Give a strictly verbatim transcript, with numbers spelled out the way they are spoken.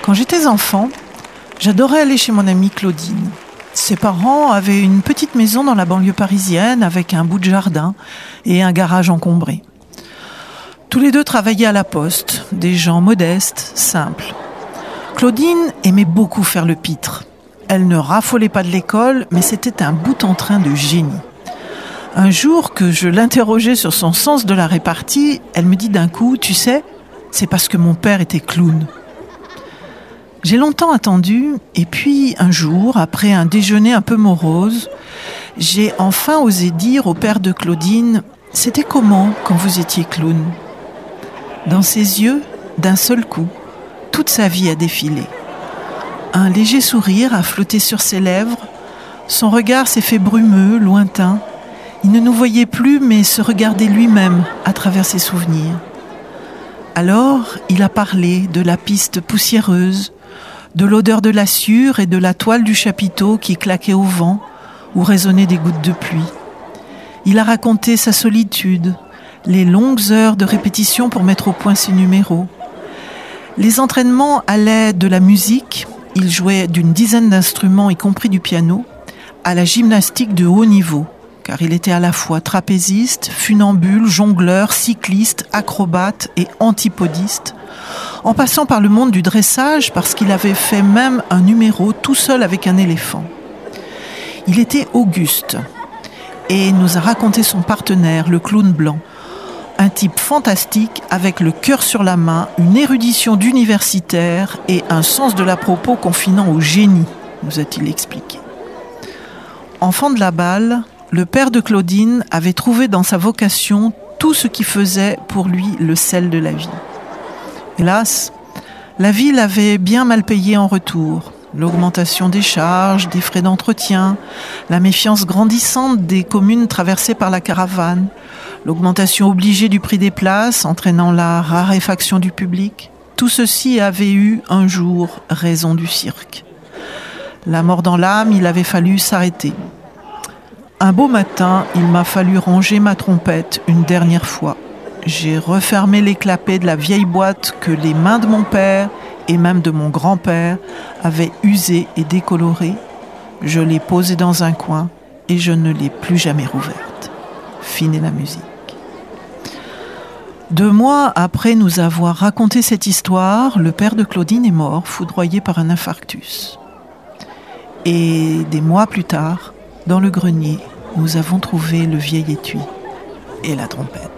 Quand j'étais enfant, j'adorais aller chez mon amie Claudine. Ses parents avaient une petite maison dans la banlieue parisienne avec un bout de jardin et un garage encombré. Tous les deux travaillaient à la poste, des gens modestes, simples. Claudine aimait beaucoup faire le pitre. Elle ne raffolait pas de l'école, mais c'était un bout en train de génie. Un jour que je l'interrogeais sur son sens de la répartie, elle me dit d'un coup, « Tu sais, c'est parce que mon père était clown. » J'ai longtemps attendu, et puis un jour, après un déjeuner un peu morose, j'ai enfin osé dire au père de Claudine « C'était comment quand vous étiez clown ?» Dans ses yeux, d'un seul coup, toute sa vie a défilé. Un léger sourire a flotté sur ses lèvres, son regard s'est fait brumeux, lointain. Il ne nous voyait plus, mais se regardait lui-même à travers ses souvenirs. Alors, il a parlé de la piste poussiéreuse, de l'odeur de la sûre et de la toile du chapiteau qui claquait au vent, où résonnaient des gouttes de pluie. Il a raconté sa solitude, les longues heures de répétition pour mettre au point ses numéros. Les entraînements allaient de la musique, il jouait d'une dizaine d'instruments, y compris du piano, à la gymnastique de haut niveau, car il était à la fois trapéziste, funambule, jongleur, cycliste, acrobate et antipodiste, en passant par le monde du dressage parce qu'il avait fait même un numéro tout seul avec un éléphant. Il était auguste et nous a raconté son partenaire, le clown blanc, un type fantastique avec le cœur sur la main, une érudition d'universitaire et un sens de l'à-propos confinant au génie, nous a-t-il expliqué. Enfant de la balle, le père de Claudine avait trouvé dans sa vocation tout ce qui faisait pour lui le sel de la vie. Hélas, la vie l'avait bien mal payé en retour. L'augmentation des charges, des frais d'entretien, la méfiance grandissante des communes traversées par la caravane, l'augmentation obligée du prix des places entraînant la raréfaction du public, tout ceci avait eu un jour raison du cirque. La mort dans l'âme, il avait fallu s'arrêter. Un beau matin, il m'a fallu ranger ma trompette une dernière fois. J'ai refermé les clapets de la vieille boîte que les mains de mon père et même de mon grand-père avaient usée et décolorée. Je l'ai posée dans un coin et je ne l'ai plus jamais rouverte. Fine est la musique. Deux mois après nous avoir raconté cette histoire, le père de Claudine est mort, foudroyé par un infarctus. Et des mois plus tard, dans le grenier, nous avons trouvé le vieil étui et la trompette.